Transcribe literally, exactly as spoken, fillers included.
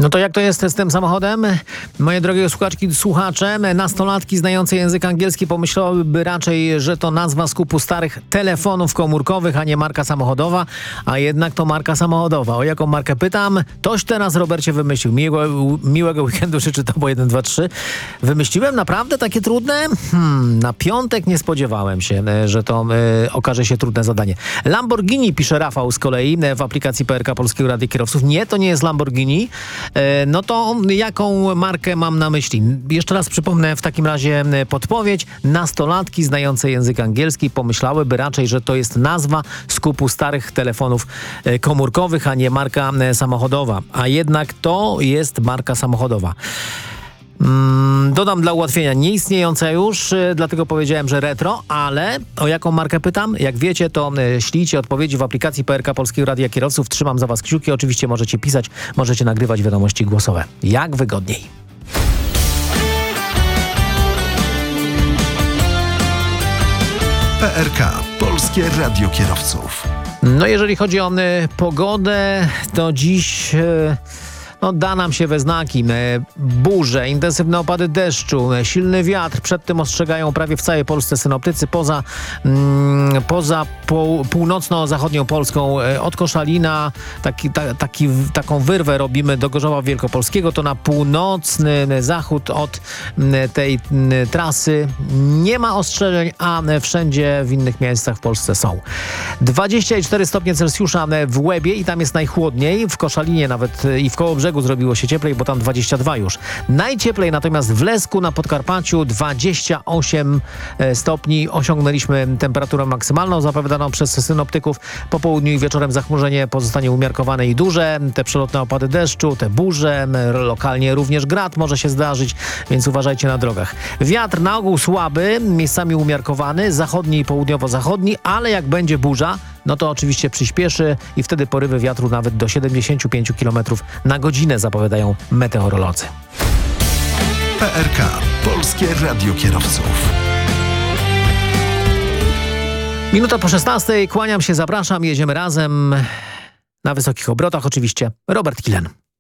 No to jak to jest z tym samochodem? Moje drogie słuchaczki, słuchacze, nastolatki znające język angielski pomyślałyby raczej, że to nazwa skupu starych telefonów komórkowych, a nie marka samochodowa, a jednak to marka samochodowa. O jaką markę pytam? Toś teraz, Robercie, wymyślił. Miłego, miłego weekendu życzy to, bo jeden, dwa, trzy. Wymyśliłem naprawdę takie trudne? Hmm, na piątek nie spodziewałem się, że to y, okaże się trudne zadanie. Lamborghini, pisze Rafał z kolei w aplikacji P R K Polskiego Radia Kierowców. Nie, to nie jest Lamborghini. No to jaką markę mam na myśli? Jeszcze raz przypomnę w takim razie podpowiedź. Nastolatki znające język angielski pomyślałyby raczej, że to jest nazwa skupu starych telefonów komórkowych, a nie marka samochodowa. A jednak to jest marka samochodowa. Hmm, dodam dla ułatwienia, nieistniejąca już, y, dlatego powiedziałem, że retro, ale o jaką markę pytam? Jak wiecie, to y, ślijcie odpowiedzi w aplikacji P R K Polskiego Radia Kierowców. Trzymam za was kciuki. Oczywiście możecie pisać, możecie nagrywać wiadomości głosowe. Jak wygodniej. P R K Polskie Radio Kierowców. No jeżeli chodzi o y, pogodę, to dziś... Y, No, da nam się we znaki. Burze, intensywne opady deszczu, silny wiatr. Przed tym ostrzegają prawie w całej Polsce synoptycy. Poza, mm, poza pół, północno-zachodnią Polską od Koszalina taki, ta, taki, taką wyrwę robimy do Gorzowa Wielkopolskiego. To na północny zachód od tej trasy nie ma ostrzeżeń, a wszędzie w innych miejscach w Polsce są. dwadzieścia cztery stopnie Celsjusza w Łebie i tam jest najchłodniej. W Koszalinie nawet i w Kołobrzegu zrobiło się cieplej, bo tam dwadzieścia dwa już. Najcieplej natomiast w Lesku na Podkarpaciu dwadzieścia osiem stopni. Osiągnęliśmy temperaturę maksymalną zapowiadaną przez synoptyków. Po południu i wieczorem zachmurzenie pozostanie umiarkowane i duże. Te przelotne opady deszczu, te burze, lokalnie również grad może się zdarzyć, więc uważajcie na drogach. Wiatr na ogół słaby, miejscami umiarkowany, zachodni i południowo-zachodni, ale jak będzie burza, no to oczywiście przyspieszy i wtedy porywy wiatru nawet do siedemdziesiąt pięć kilometrów na godzinę zapowiadają meteorolodzy. P R K Polskie Radio Kierowców. Minuta po szesnastej, kłaniam się, zapraszam, jedziemy razem na wysokich obrotach oczywiście. Robert Kilen.